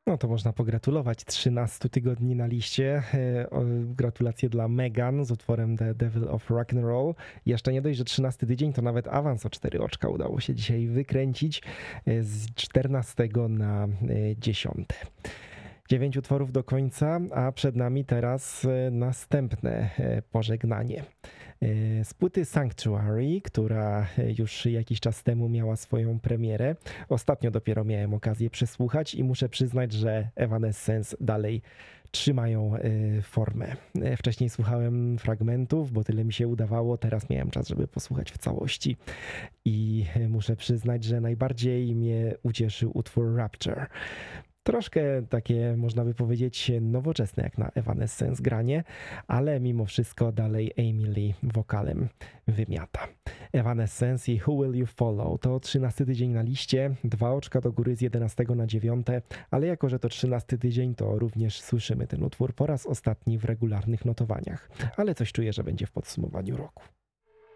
No to można pogratulować 13 tygodni na liście. Gratulacje dla Megan z utworem The Devil of Rock'n'Roll. Jeszcze nie dość, że 13 tydzień, to nawet awans o 4 oczka udało się dzisiaj wykręcić z 14 na 10. 9 utworów do końca, a przed nami teraz następne pożegnanie. Z płyty Sanctuary, która już jakiś czas temu miała swoją premierę. Ostatnio dopiero miałem okazję przesłuchać i muszę przyznać, że Evanescence dalej trzymają formę. Wcześniej słuchałem fragmentów, bo tyle mi się udawało, teraz miałem czas, żeby posłuchać w całości. I muszę przyznać, że najbardziej mnie ucieszył utwór Rapture. Troszkę takie, można by powiedzieć, nowoczesne jak na Evanescence granie, ale mimo wszystko dalej Amy Lee wokalem wymiata. Evanescence i Who Will You Follow to 13 tydzień na liście, 2 oczka do góry z 11 na 9, ale jako, że to 13 tydzień, to również słyszymy ten utwór po raz ostatni w regularnych notowaniach, ale coś czuję, że będzie w podsumowaniu roku.